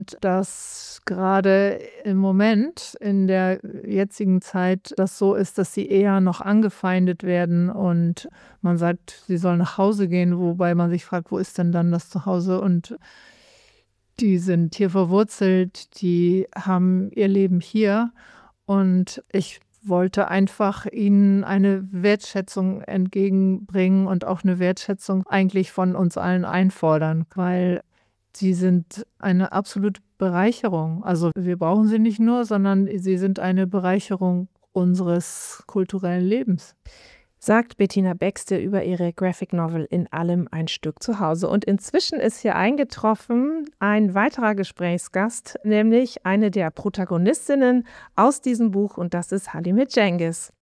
dass gerade im Moment, in der jetzigen Zeit, das so ist, dass sie eher noch angefeindet werden und man sagt, sie sollen nach Hause gehen, wobei man sich fragt: „Wo ist denn dann das Zuhause?“ Und die sind hier verwurzelt, die haben ihr Leben hier und ich wollte einfach ihnen eine Wertschätzung entgegenbringen und auch 'ne Wertschätzung eigentlich von uns allen einfordern, weil sie sind eine absolute Bereicherung. Also, wir brauchen sie nicht nur, sondern sie sind eine Bereicherung unseres kulturellen Lebens. Sagt Bettina Baxter über ihre Graphic Novel In allem ein Stück zu Hause. Und inzwischen ist hier eingetroffen ein weiterer Gesprächsgast, nämlich eine der Protagonistinnen aus diesem Buch, und das ist Halime Cengiz.